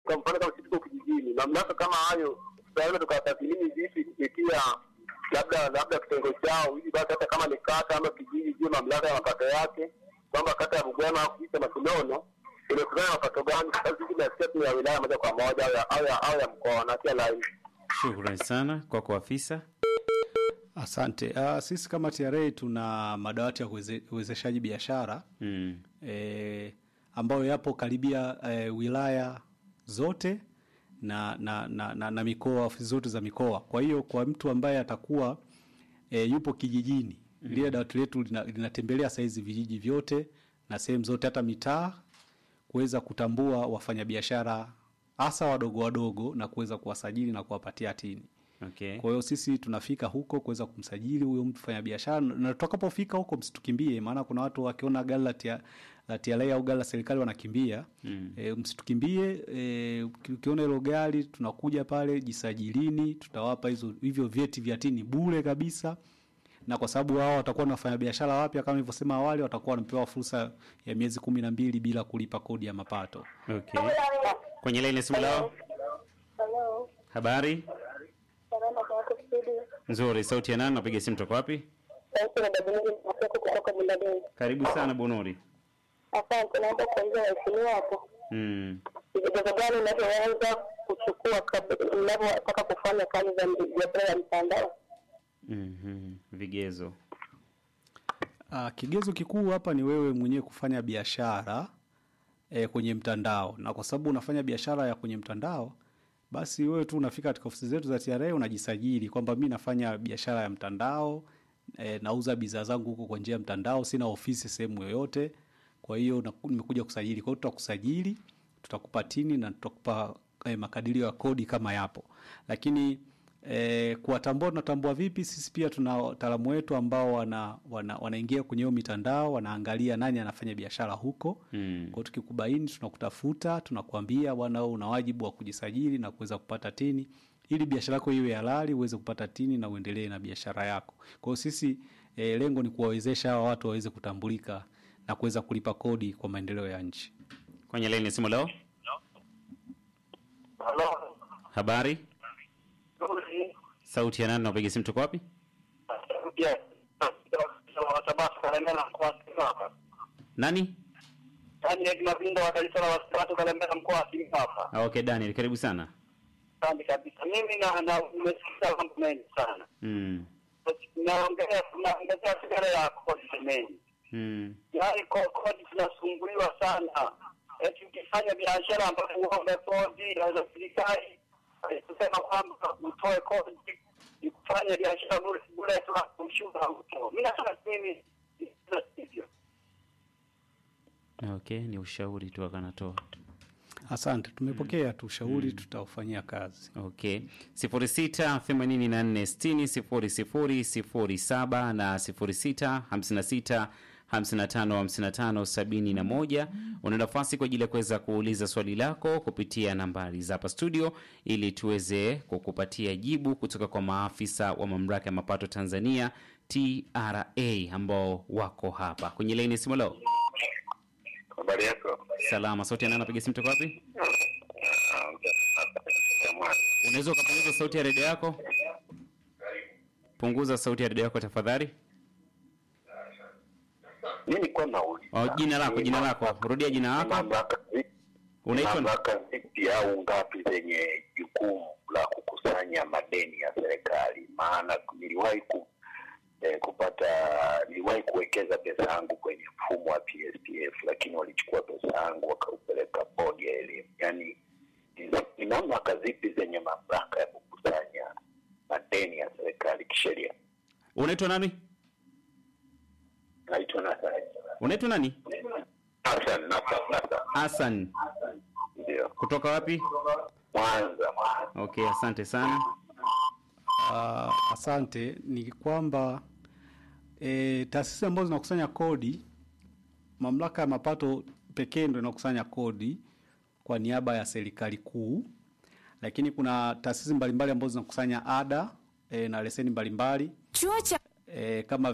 kwa mfano kama sisi tuko kijijini, mamlaka kama hayo tunaweza tukatathmini vipi kupitia labda kitengo chao, hivi basi hata kama ni kata ama kijiji, je, mamlaka ya mapato yake kwamba kata ya Bugwema au kijiji cha Masinono inakusanya mapato gani? Kwa sababu sisi tunasikia ya wilaya moja kwa moja au ya mkoa na pia line. Shukrani sana kwa afisa. Asante. Sisi kama TRA tuna madawati ya uwezeshaji biashara ambayo yapo karibia wilaya zote na mikoa, ofisi zote za mikoa. Kwa hiyo kwa mtu ambaye atakuwa yupo kijijini, lile dawati letu linatembelea saizi vijiji vyote na sehemu zote, hata mitaa, kuweza kutambua wafanyabiashara hasa wadogo na kuweza kuwasajili na kuwapatia tini. Okay. Kwa hiyo sisi tunafika huko kuweza kumsajili huyo mtu fanya biashara, na tutakapofika huko msitukimbie, maana kuna watu wakiona gari la TRA au gari la serikali wanakimbia. Msitukimbie, ukiona hilo gari tunakuja pale, jisajilini, tutawapa hivyo vyeti vya tini bure kabisa. Na kwa sababu wao watakuwa na wafanya biashara wapya kama nilivyosema awali, watakuwa wanapewa fursa ya miezi 12 bila kulipa kodi ya mapato. Okay. Kwenye line simu lao. Hello. Habari? Salama kwa studio. Nzuri, sauti ya nani, napiga simu toka wapi? Sauti ya Bunuri kutoka Buladeni. Karibu sana Bunuri. Asante, naomba kuuliza waheshimiwa hapo. Vigezo gani unavyoweza kuchukua unapotaka kufanya kazi za biashara ya mtandao? Vigezo. Kigezo kikuu hapa ni wewe mwenyewe kufanya biashara kwenye mtandao. Na kwa sababu unafanya biashara ya kwenye mtandao, basi wewe tu unafika katika ofisi zetu za TRA unajisajili kwamba mimi nafanya biashara ya mtandao, nauza bidhaa zangu huko kwa njia ya mtandao, sina ofisi sehemu yoyote. Kwa hiyo nimekuja kusajili. Kwa hiyo tutakusajili, tutakupa tini na tutakupa makadirio ya kodi kama yapo. Lakini kuwatambua tunatambua vipi? Sisi pia tuna wataalamu wetu ambao wanaingia kwenye hiyo mitandao, wanaangalia nani anafanya biashara huko. Kwa hiyo tukikubaini, tunakutafuta, tunakuambia bwana, una wajibu wa kujisajili na kuweza kupata tini ili biashara yako iwe halali, uweze kupata tini na uendelee na biashara yako. Kwa hiyo sisi lengo ni kuwawezesha hawa watu waweze kutambulika na kuweza kulipa kodi kwa maendeleo ya nchi. Kwenye line simu leo. Hello. Habari? Sauti ya nani, napiga simu toka wapi? Nani? Daniel Mabindo wa kanisa la Wasabato Kalemera mkoa wa Singapore. Okay, Daniel, karibu sana. Asante kabisa. Mimi nimesikia mambo mengi sana. Naongea sigara ya kodi semeni. Yaani kodi tunasumbuliwa sana. Eti ukifanya biashara ambapo uombe kodi za serikali, tusema kwamba utoe kodi, ukifanya biashara bure tunakushusha huko. Mimi nasema mimi sivyo. Okay, ni ushauri tu akanatoa. Asante, tumepokea tu ushauri, tutaufanyia kazi. Okay. 0684600007 na 0656555571. Una nafasi kwa ajili ya kuweza kuuliza swali lako kupitia nambari za hapa studio ili tuweze kukupatia jibu kutoka kwa maafisa wa Mamlaka ya Mapato Tanzania TRA ambao wako hapa. Kwenye line simu leo. Habari yako? Salama, sauti ya nani, napiga simu toka wapi? Unaweza kupunguza sauti ya redio yako? Punguza sauti ya redio yako tafadhali. Mimi kwa nauli. Jina lako. Rudia jina lako. Unaitwa mamlaka zipi au ngapi zenye jukumu la kukusanya madeni ya serikali? Maana niliwahi kuwekeza pesa yangu kwenye mfumo wa PSPF, lakini walichukua pesa yangu wakaupeleka bodi ya elimu. Yaani ni mamlaka zipi zenye mamlaka ya kukusanya madeni ya serikali kisheria? Unaitwa nani? Naitwa Nathan. Unaitwa nani? Nathan. Hassan. Ndio. Kutoka wapi? Mwanza. Okay, asante sana. Asante. Ni kwamba taasisi ambazo zinakusanya kodi, Mamlaka ya Mapato pekee ndio inakusanya kodi kwa niaba ya serikali kuu. Lakini kuna taasisi mbalimbali ambazo zinakusanya ada na leseni mbalimbali. Chuo cha kama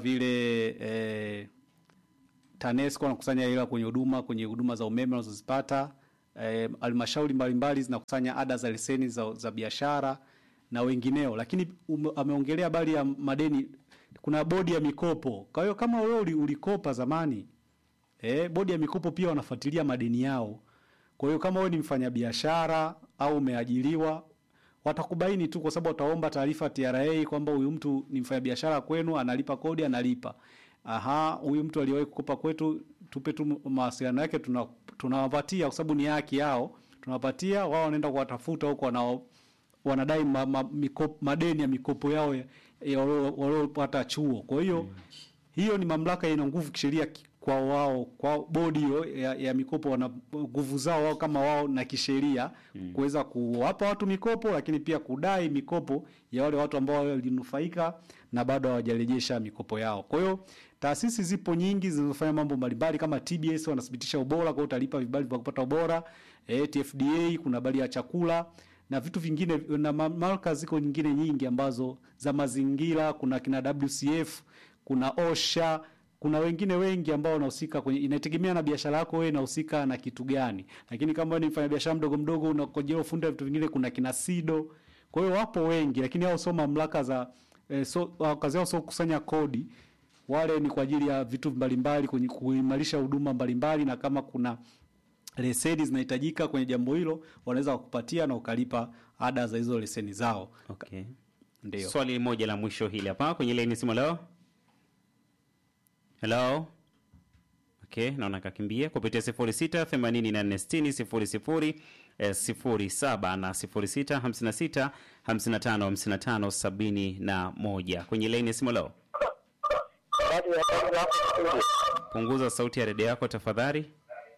vile TANESCO wanakusanya hela kwenye huduma za umeme wanazozipata, halmashauri mbalimbali zinakusanya ada za leseni za biashara na wengineo, lakini ameongelea habari ya madeni. Kuna bodi ya mikopo. Kwa hiyo kama wewe ulikopa zamani, bodi ya mikopo pia wanafuatilia madeni yao. Kwa hiyo kama wewe ni mfanyabiashara au umeajiriwa, watakubaini tu, kwa sababu wataomba taarifa TRA kwamba huyu mtu ni mfanyabiashara kwenu, analipa kodi, analipa. Huyu mtu aliwahi kukopa kwetu, tupe tu mawasiliano yake, tunawapatia, kwa sababu ni haki yao. Tunawapatia, wao wanaenda kuwatafuta huko wanadai madeni ya mikopo yao waliopata chuo. Kwa hiyo hiyo ni mamlaka ina nguvu kisheria kwa wao, kwa bodi ya mikopo wana nguvu zao wao kama wao na kisheria kuweza kuwapa watu mikopo, lakini pia kudai mikopo ya wale watu ambao walinufaika na bado hawajarejesha mikopo yao. Kwa hiyo taasisi zipo nyingi zinazofanya mambo mbalimbali, kama TBS wanathibitisha ubora, kwa hiyo utalipa vibali vya kupata ubora. TFDA kuna habari ya chakula na vitu vingine, na mamlaka ziko nyingine nyingi ambazo za mazingira, kuna kina WCF, kuna OSHA, kuna wengine wengi ambao wanahusika kwenye, inategemea na biashara yako wewe inahusika na kitu gani. Lakini kama ni mfanya biashara mdogo unakojea ufundi vitu vingine, kuna kina SIDO. Kwa hiyo wapo wengi, lakini hao sio mamlaka za kazi yao sio kukusanya kodi. Wale ni kwa ajili ya vitu mbalimbali, kwenye kuimarisha huduma mbalimbali, na kama kuna leseni zinahitajika kwenye jambo hilo wanaweza kukupatia na ukalipa ada za hizo leseni zao. Okay. Ndio. Swali moja la mwisho hili hapa kwenye line simu leo. Hello. Okay, naona kakimbia kupitia 0684600007 na 0656555571 kwenye line simu leo. Punguza sauti ya redio yako tafadhali.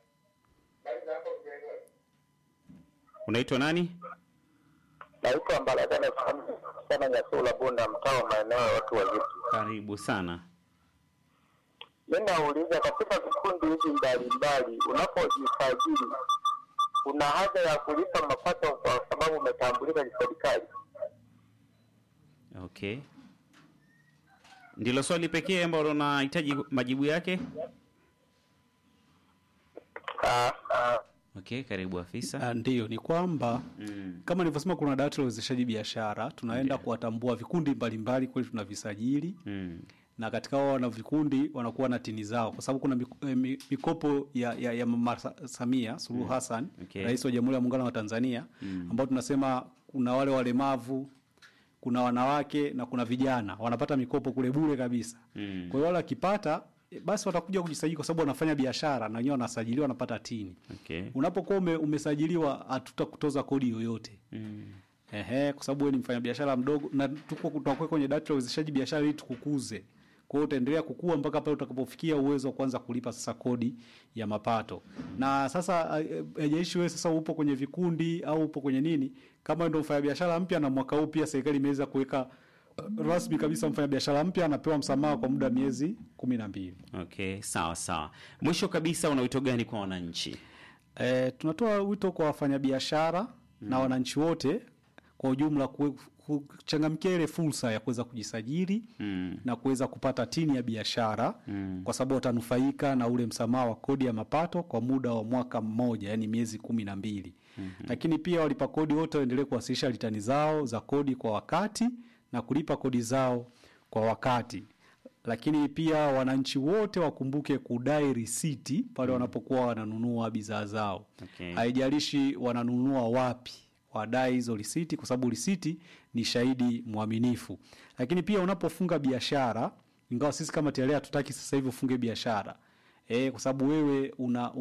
Unaitwa nani? Naitwa Mbaladana sana Nyasula Bunda, mtaa maeneo ya watu wazito. Karibu sana. Mimi nauliza, katika vikundi hivi mbalimbali unapojisajili kuna haja ya kulipa mapato kwa sababu umetambulika kiserikali? Okay. Ndilo swali pekee ambalo unahitaji majibu yake? Okay, karibu afisa. Ndio, ni kwamba kama nilivyosema kuna dawati la uwezeshaji biashara, tunaenda kuwatambua vikundi mbalimbali kweli tunavisajili. Na katika wao wana vikundi wanakuwa na tini zao, kwa sababu kuna mikopo ya Mama Samia Suluhu Hassan, Rais wa Jamhuri ya Muungano wa Tanzania, ambao tunasema kuna wale walemavu, kuna wanawake na kuna vijana wanapata mikopo kule bure kabisa. Kwa hiyo wale wakipata basi watakuja kujisajili, kwa sababu wanafanya biashara na wenyewe wanasajiliwa, wanapata tini. Okay. Unapokuwa umesajiliwa hatutakutoza kodi yoyote. Kwa sababu wewe ni mfanyabiashara mdogo, na tutakuwa kwenye dawati la uwezeshaji biashara ili tukukuze. Kwa hiyo utaendelea kukua mpaka pale utakapofikia uwezo wa kuanza kulipa sasa kodi ya mapato. Na sasa hajaishi wewe sasa upo kwenye vikundi au upo kwenye nini, kama ndio mfanyabiashara mpya, na mwaka huu pia serikali imeweza kuweka rasmi kabisa mfanyabiashara mpya anapewa msamaha kwa muda miezi 12. Okay, sawa. Mwisho kabisa, una wito gani kwa wananchi? Tunatoa wito kwa wafanyabiashara na wananchi wote kwa ujumla kuchangamkia ile fursa ya kuweza kujisajili na kuweza kupata tini ya biashara, kwa sababu watanufaika na ule msamaha wa kodi ya mapato kwa muda wa mwaka mmoja, yani miezi 12. Lakini pia walipa kodi wote waendelee kuwasilisha ritani zao za kodi kwa wakati na kulipa kodi zao kwa wakati. Lakini pia wananchi wote wakumbuke kudai risiti pale wanapokuwa wananunua bidhaa zao. Okay. Haijalishi wananunua wapi, wadai hizo risiti, kwa sababu risiti ni shahidi mwaminifu. Lakini pia unapofunga biashara, ingawa sisi kama TRA hatutaki sasa hivi ufunge biashara, kwa sababu wewe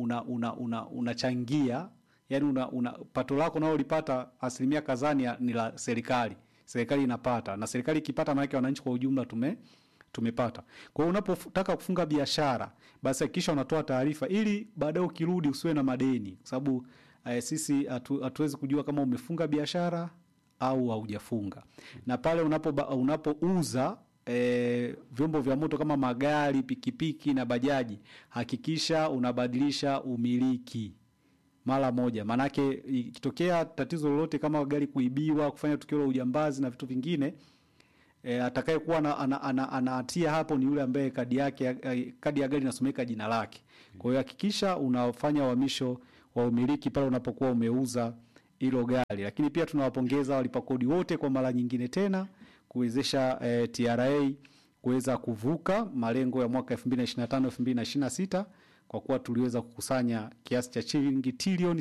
unachangia, yani pato lako nao ulipata asilimia kadhaa ni la serikali. Serikali inapata, na serikali ikipata maana yake wananchi kwa ujumla tumepata. Kwa hiyo unapotaka kufunga biashara, basi hakikisha unatoa taarifa ili baadaye ukirudi usiwe na madeni, kwa sababu sisi hatuwezi kujua kama umefunga biashara au haujafunga. Na pale unapouza vyombo vya moto kama magari, pikipiki na bajaji, hakikisha unabadilisha umiliki mara moja. Manake ikitokea tatizo lolote kama gari kuibiwa, kufanya tukio la ujambazi na vitu vingine, atakayekuwa anahatia hapo ni yule ambaye kadi ya gari inasomeka jina lake. Kwa hiyo hakikisha unafanya uhamisho wa umiliki pale unapokuwa umeuza hilo gari. Lakini pia tunawapongeza walipa kodi wote kwa mara nyingine tena kuwezesha TRA kuweza kuvuka malengo ya mwaka 2025-2026 kwa kuwa tuliweza kukusanya kiasi cha shilingi trilioni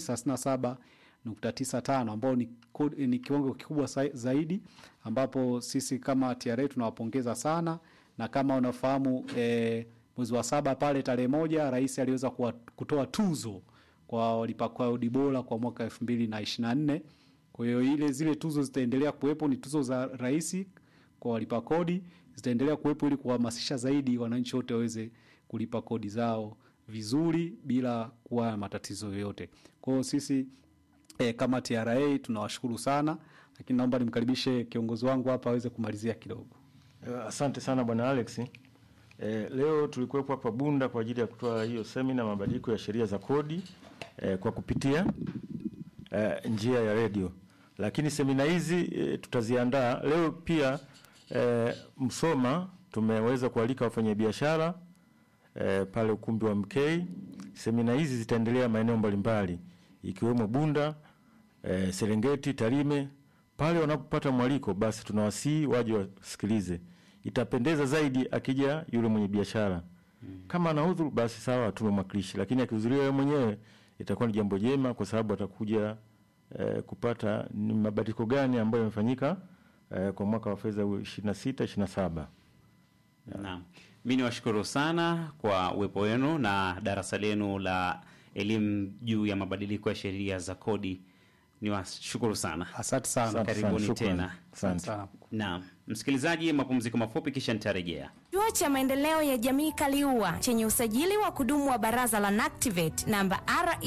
37.95 ambao ni kiwango kikubwa zaidi, ambapo sisi kama TRA tunawapongeza sana. Na kama unafahamu mwezi wa 7 pale tarehe 1 rais aliweza kutoa tuzo kwa walipa kodi bora kwa mwaka 2024. Kwa hiyo zile tuzo zitaendelea kuwepo, ni tuzo za rais kwa walipa kodi, zitaendelea kuwepo ili kuhamasisha zaidi wananchi wote waweze kulipa kodi zao vizuri bila kuwa na matatizo yoyote. Kwa hiyo sisi kama TRA tunawashukuru sana, lakini naomba nimkaribishe kiongozi wangu hapa aweze kumalizia kidogo. Asante sana Bwana Alex. Leo tulikuwa hapa Bunda kwa ajili ya kutoa hiyo semina mabadiliko ya sheria za kodi kwa kupitia njia ya radio. Lakini semina hizi tutaziandaa leo pia Msoma tumeweza kualika wafanyabiashara pale ukumbi wa MK. Semina hizi zitaendelea maeneo mbalimbali ikiwemo Bunda, Serengeti, Tarime. Pale wanapopata mwaliko basi tunawasihi waje wasikilize. Itapendeza zaidi akija yule mwenye biashara. Kama anahudhuru basi sawa tumemwakilishi, lakini akihudhuria yeye mwenyewe itakuwa ni jambo jema kwa sababu atakuja kupata ni mabadiliko gani ambayo yamefanyika kwa mwaka wa fedha 26-27. Naam. Mimi niwashukuru sana kwa uwepo wenu na darasa lenu la elimu juu ya mabadiliko ya sheria za kodi. Niwashukuru sana. Asante sana. Karibuni tena. Asante sana. Naam. Msikilizaji, mapumziko mafupi kisha nitarejea. Chuo cha maendeleo ya jamii Kaliua chenye usajili wa kudumu wa baraza la NACTIVATE namba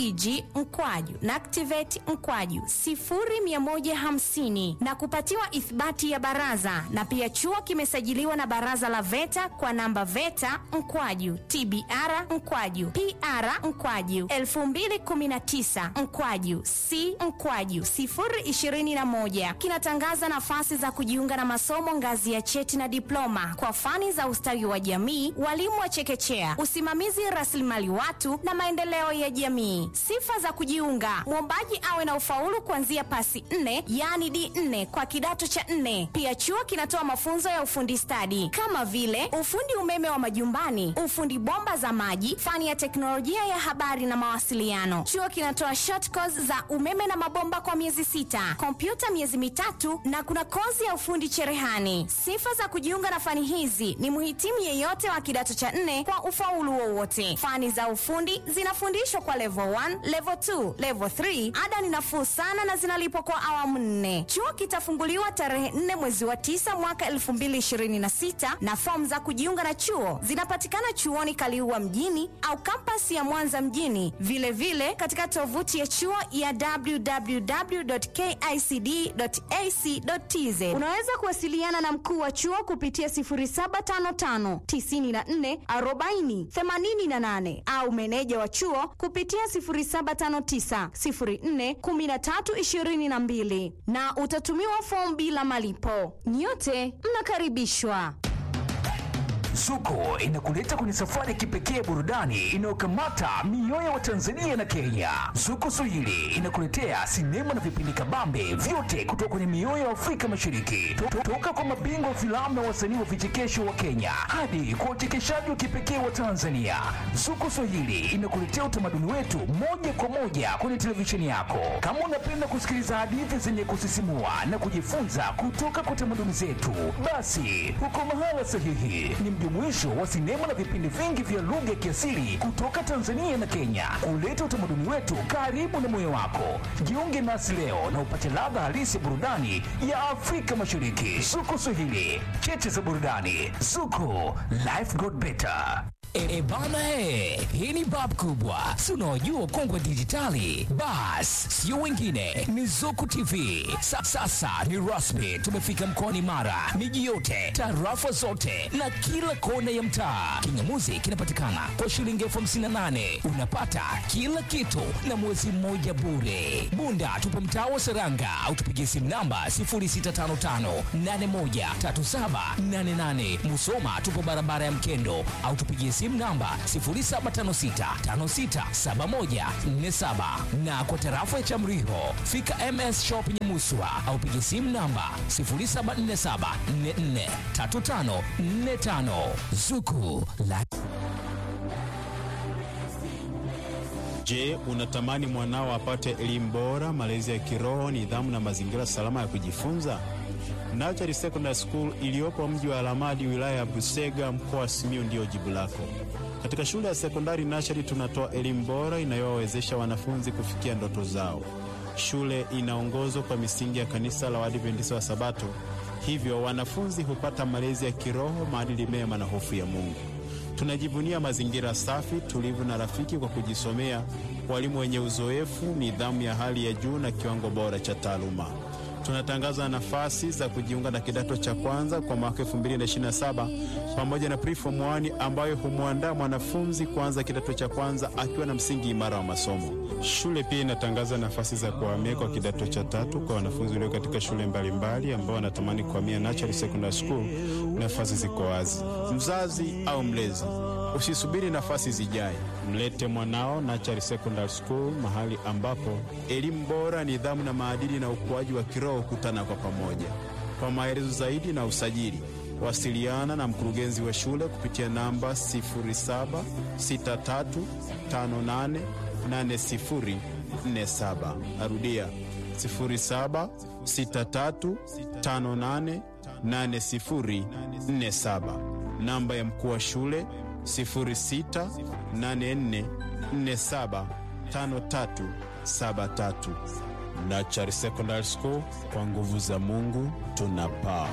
REG/NACTIVATE/0150 na kupatiwa ithibati ya baraza, na pia chuo kimesajiliwa na baraza la VETA kwa namba VETA/PR/2019/C/021. Kinatangaza nafasi za kujiunga na masomo ngazi ya cheti na diploma kwa fani za ustawi wa jamii, walimu wa chekechea, usimamizi rasilimali watu na maendeleo ya jamii. Sifa za kujiunga: mwombaji awe na ufaulu kuanzia pasi 4 yani D4 kwa kidato cha 4. Pia chuo kinatoa mafunzo ya ufundi stadi kama vile ufundi umeme wa majumbani, ufundi bomba za maji, fani ya teknolojia ya habari na mawasiliano. Chuo kinatoa short course za umeme na mabomba kwa miezi 6, kompyuta miezi 3 na kuna kozi ya ufundi cherehani. Sifa za kujiunga na fani hizi ni muhitimu yeyote wa kidato cha 4 kwa ufaulu wowote. Fani za ufundi zinafundishwa kwa level 1, level 2, level 3. Ada ni nafuu sana na zinalipwa kwa awamu 4. Chuo kitafunguliwa tarehe 4 mwezi wa 9 mwaka 2026 na fomu za kujiunga na chuo zinapatikana chuoni Kaliua mjini au kampasi ya Mwanza mjini. Vile vile katika tovuti ya chuo ya www.kicd.ac.tz. Unaweza kuwasiliana na mkuu wa chuo kupitia 0755944088 au meneja wa chuo kupitia 0759041322 na utatumiwa fomu bila malipo. Nyote mnakaribishwa. Zuko inakuleta kwenye safari ya kipekee burudani inayokamata mioyo wa Tanzania na Kenya. Zuko Swahili inakuletea sinema na vipindi kabambe vyote kutoka kwenye mioyo ya Afrika Mashariki. Toka kwa mabingwa wa filamu na wasanii wa vichekesho wa Kenya hadi kwa uchekeshaji wa kipekee wa Tanzania. Zuko Swahili inakuletea utamaduni wetu moja kwa moja kwenye televisheni yako. Kama unapenda kusikiliza hadithi zenye kusisimua na kujifunza kutoka kwa tamaduni zetu, basi uko mahala sahihi. Ni mjumuisho wa sinema na vipindi vingi vya lugha ya kiasili kutoka Tanzania na Kenya, kuleta utamaduni wetu karibu na moyo wako. Jiunge nasi leo na upate ladha halisi ya burudani ya Afrika Mashariki. Zuko Swahili, cheche za burudani. Zuko, life got better. Bana hii ni bab kubwa. Si unaojua kongwe dijitali? Bas, sio wengine, ni Zuku TV. Sasa ni rasmi, tumefika mkoani Mara, miji yote, tarafa zote na kila kona ya mtaa. Kingamuzi kinapatikana kwa shilingi 58. Unapata kila kitu na mwezi mmoja bure. Bunda tupo mtaa wa Seranga au tupigie simu namba 0655813788. Musoma tupo barabara ya Mkendo au tupigie simu namba 0756567147 na kwa tarafa ya Chamriho fika MS Shop Nyamuswa au piga simu namba 0747443545. Zuku la. Je, unatamani mwanao apate elimu bora, malezi ya kiroho, nidhamu na mazingira salama ya kujifunza? Nachari Secondary School iliyopo mji wa Alamadi, wilaya ya Busega, mkoa wa Simiyu ndio jibu lako. Katika shule ya sekondari Nachari tunatoa elimu bora inayowawezesha wanafunzi kufikia ndoto zao. Shule inaongozwa kwa misingi ya kanisa la Waadventista wa Sabato, hivyo wanafunzi hupata malezi ya kiroho, maadili mema na hofu ya Mungu. Tunajivunia mazingira safi, tulivu na rafiki kwa kujisomea, walimu wenye uzoefu, nidhamu ya hali ya juu na kiwango bora cha taaluma. Tunatangaza nafasi za kujiunga na kidato cha kwanza kwa mwaka 2027 pamoja na Preform 1 ambayo humuandaa mwanafunzi kuanza kidato cha kwanza akiwa na msingi imara wa masomo. Shule pia inatangaza nafasi za kuhamia kwa kidato cha tatu kwa wanafunzi walio katika shule mbalimbali ambao wanatamani kuhamia Nachari Secondary School. Nafasi ziko wazi. Mzazi au mlezi, usisubiri nafasi zijae. Mlete mwanao Nachari Secondary School, mahali ambapo elimu bora, nidhamu na maadili na ukuaji wa kiroho kutana kwa pamoja. Kwa maelezo zaidi na usajili, wasiliana na mkurugenzi wa shule kupitia namba 0763588047. Narudia 0763588047. Namba ya mkuu wa shule 0684475373. Nachari Secondary School, kwa nguvu za Mungu tunapaa.